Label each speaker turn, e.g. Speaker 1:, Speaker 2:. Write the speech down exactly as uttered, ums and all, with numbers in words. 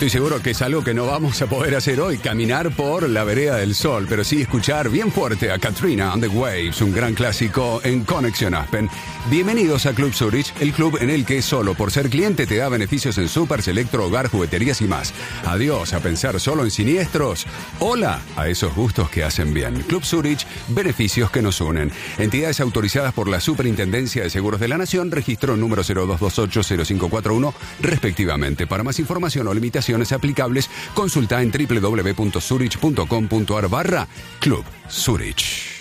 Speaker 1: estoy seguro que es algo que no vamos a poder hacer hoy, caminar por la vereda del sol, pero sí escuchar bien fuerte a Katrina and the Waves, un gran clásico en Conexión Aspen. Bienvenidos a Club Zurich, el club en el que solo por ser cliente te da beneficios en supers, electro, hogar, jugueterías y más. Adiós a pensar solo en siniestros. Hola a esos gustos que hacen bien. Club Zurich, beneficios que nos unen. Entidades autorizadas por la Superintendencia de Seguros de la Nación, registro número cero dos dos ocho cero cinco cuatro uno, respectivamente. Para más información o limitaciones aplicables, consulta en doble u doble u doble u punto zurich punto com punto a r barra Club Zurich.